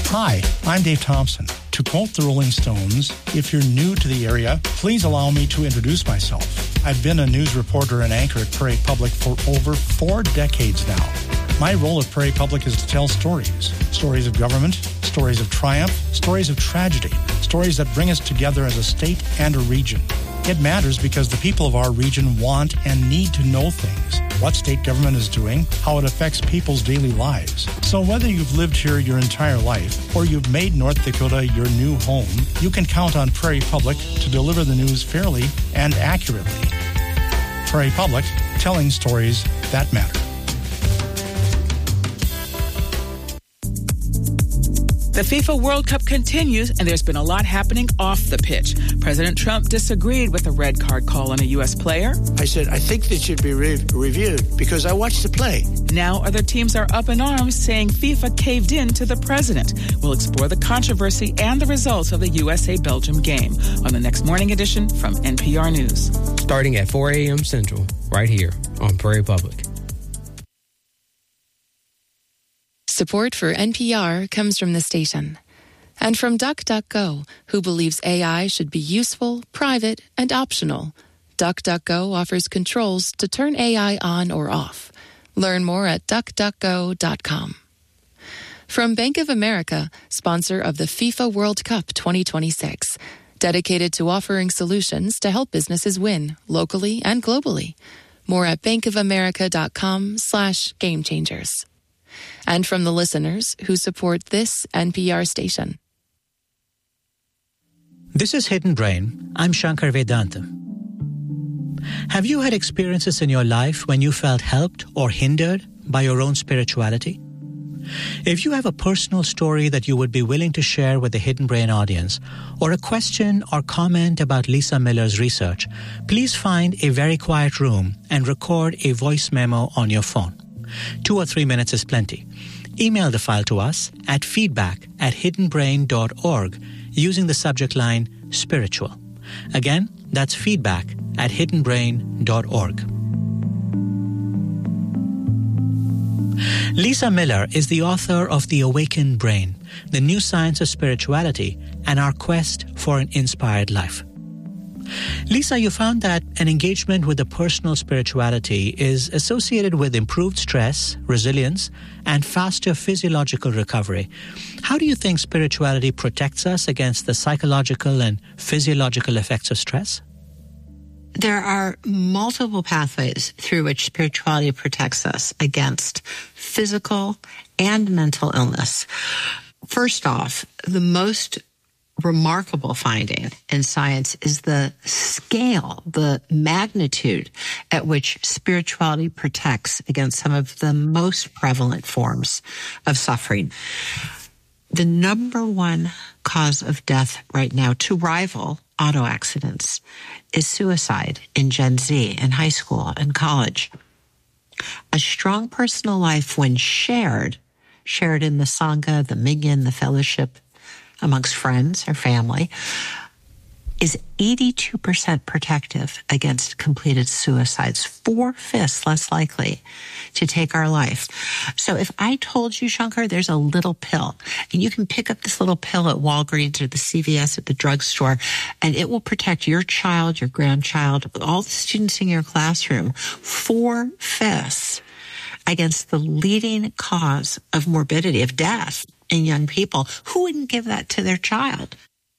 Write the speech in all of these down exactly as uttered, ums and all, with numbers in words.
Hi, I'm Dave Thompson. To quote the Rolling Stones, if you're new to the area, please allow me to introduce myself. I've been a news reporter and anchor at Prairie Public for over four decades now. My role at Prairie Public is to tell stories. Stories of government, stories of triumph, stories of tragedy, stories that bring us together as a state and a region. It matters because the people of our region want and need to know things. What state government is doing, how it affects people's daily lives. So whether you've lived here your entire life or you've made North Dakota your new home, you can count on Prairie Public to deliver the news fairly and accurately. Prairie Public, telling stories that matter. The FIFA World Cup continues, and there's been a lot happening off the pitch. President Trump disagreed with a red card call on a U S player. I said, I think this should be re- reviewed because I watched the play. Now other teams are up in arms saying FIFA caved in to the president. We'll explore the controversy and the results of the U S A-Belgium game on the next morning edition from N P R News. Starting at four a.m. Central, right here on Prairie Public. Support for N P R comes from the station and from DuckDuckGo, who believes A I should be useful, private, and optional. DuckDuckGo offers controls to turn A I on or off. Learn more at duck duck go dot com. From Bank of America, sponsor of the FIFA World Cup twenty twenty-six, dedicated to offering solutions to help businesses win locally and globally. More at bankofamerica.com slash game changers. And from the listeners who support this N P R station. This is Hidden Brain. I'm Shankar Vedanta. Have you had experiences in your life when you felt helped or hindered by your own spirituality? If you have a personal story that you would be willing to share with the Hidden Brain audience, or a question or comment about Lisa Miller's research, please find a very quiet room and record a voice memo on your phone. Two or three minutes is plenty. Email the file to us at feedback at hidden brain dot org using the subject line spiritual. Again, that's feedback at hidden brain dot org. Lisa Miller is the author of The Awakened Brain, The New Science of Spirituality, and Our Quest for an Inspired Life. Lisa, you found that an engagement with the personal spirituality is associated with improved stress, resilience, and faster physiological recovery. How do you think spirituality protects us against the psychological and physiological effects of stress? There are multiple pathways through which spirituality protects us against physical and mental illness. First off, the most remarkable finding in science is the scale, the magnitude at which spirituality protects against some of the most prevalent forms of suffering. The number one cause of death right now, to rival auto accidents, is suicide in Gen Z, in high school and college. A strong personal life, when shared, shared in the Sangha, the Minyan, the fellowship, amongst friends or family, is eighty-two percent protective against completed suicides, four-fifths less likely to take our life. So if I told you, Shankar, there's a little pill, and you can pick up this little pill at Walgreens or the C V S at the drugstore, and it will protect your child, your grandchild, all the students in your classroom, four-fifths against the leading cause of morbidity, of death in young people, who wouldn't give that to their child?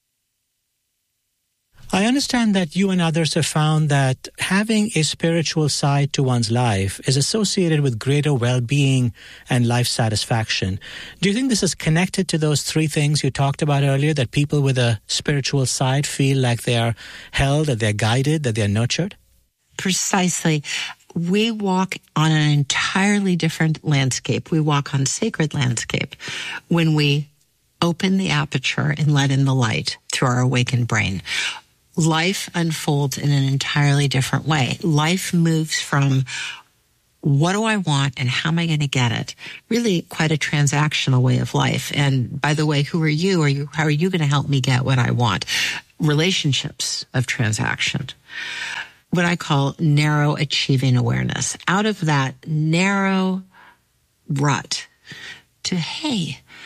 I understand that you and others have found that having a spiritual side to one's life is associated with greater well-being and life satisfaction. Do you think this is connected to those three things you talked about earlier, that people with a spiritual side feel like they are held, that they're guided, that they're nurtured? Precisely. We walk on an entirely different landscape. We walk on sacred landscape when we open the aperture and let in the light through our awakened brain. Life unfolds in an entirely different way. Life moves from what do I want and how am I going to get it? Really quite a transactional way of life. And by the way, who are you? Are you, how are you going to help me get what I want? Relationships of transaction. What I call narrow achieving awareness. Out of that narrow rut to, hey,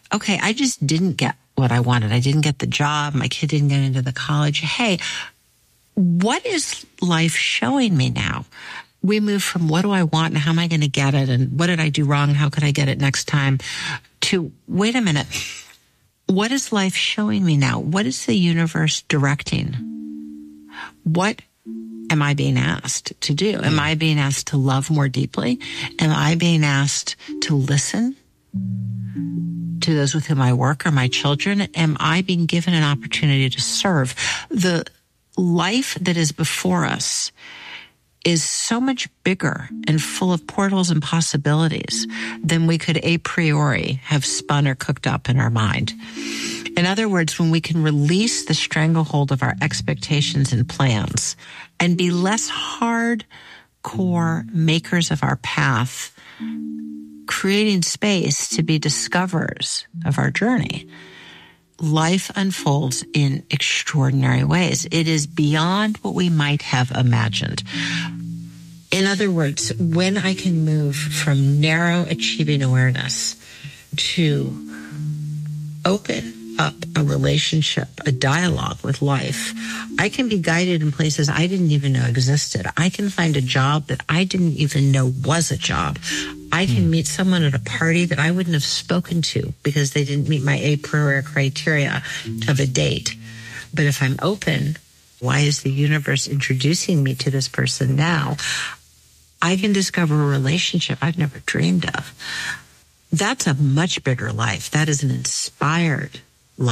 okay, I just didn't get what I wanted. I didn't get the job. My kid didn't get into the college. Hey, what is life showing me now? We move from what do I want and how am I going to get it? And what did I do wrong? How could I get it next time? To wait a minute. What is life showing me now? What is the universe directing? What am I being asked to do? Am I being asked to love more deeply? Am I being asked to listen to those with whom I work or my children? Am I being given an opportunity to serve? The life that is before us is so much bigger and full of portals and possibilities than we could a priori have spun or cooked up in our mind. In other words, when we can release the stranglehold of our expectations and plans and be less hardcore makers of our path, creating space to be discoverers of our journey, life unfolds in extraordinary ways. It is beyond what we might have imagined. In other words, when I can move from narrow achieving awareness to open up a relationship, a dialogue with life, I can be guided in places I didn't even know existed. I can find a job that I didn't even know was a job. I can mm. meet someone at a party that I wouldn't have spoken to because they didn't meet my a priori criteria of a date. But if I'm open, why is the universe introducing me to this person now? I can discover a relationship I've never dreamed of. That's a much bigger life. That is an inspired